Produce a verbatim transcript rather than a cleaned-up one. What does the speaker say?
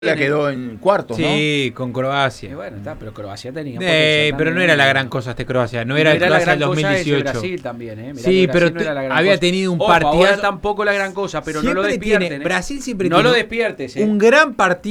La quedó en cuartos, ¿no? Sí, con Croacia. Y bueno, está, pero Croacia tenía. Eh, pero no era la gran cosa este Croacia, no era el Croacia del dos mil dieciocho. Brasil también, ¿eh? Mirá sí, que pero no era la gran había cosa. tenido un Ojo, partido. ahora tampoco la gran cosa, pero siempre no lo despierten. Tiene, ¿eh? Brasil siempre no tiene lo despiertes. ¿eh? un gran partido.